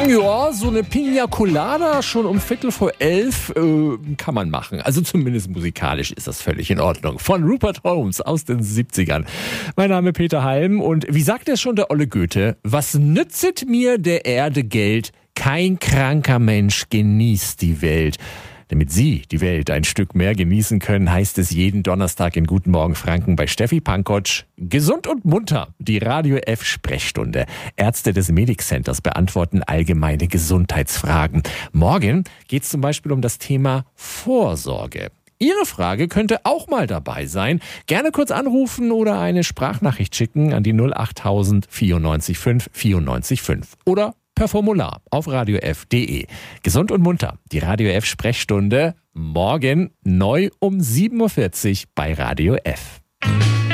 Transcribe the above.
Ja, so eine Pina Colada schon um 11:15 kann man machen. Also zumindest musikalisch ist das völlig in Ordnung. Von Rupert Holmes aus den 70ern. Mein Name ist Peter Halm und wie sagt es schon der olle Goethe? Was nützet mir der Erde Geld? Kein kranker Mensch genießt die Welt. Damit Sie die Welt ein Stück mehr genießen können, heißt es jeden Donnerstag in Guten Morgen Franken bei Steffi Pankotsch. Gesund und munter, die Radio F Sprechstunde. Ärzte des Medic Centers beantworten allgemeine Gesundheitsfragen. Morgen geht es zum Beispiel um das Thema Vorsorge. Ihre Frage könnte auch mal dabei sein. Gerne kurz anrufen oder eine Sprachnachricht schicken an die 08000 94 5 94 5 oder per Formular auf radiof.de. Gesund und munter, die Radio F Sprechstunde, morgen neu um 7:40 Uhr bei Radio F.